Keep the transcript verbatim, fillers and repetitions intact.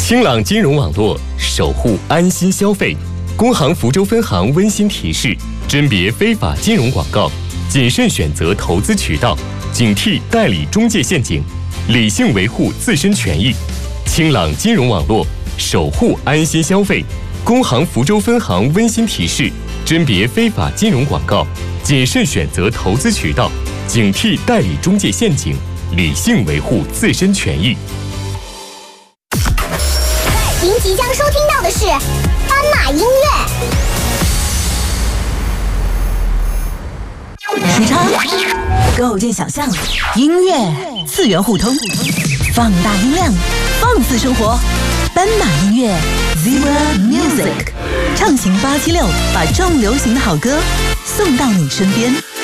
清朗金融网络，守护安心消费。工行福州分行温馨提示：甄别非法金融广告，谨慎选择投资渠道，警惕代理中介陷阱，理性维护自身权益。清朗金融网络，守护安心消费。工行福州分行温馨提示：甄别非法金融广告，谨慎选择投资渠道，警惕代理中介陷阱，理性维护自身权益。 您即将收听到的是斑马音乐。 时差构建想象，音乐次元互通，放大音量，放肆生活。斑马音乐 Zebra Music 畅行八七六，把重流行的好歌送到你身边。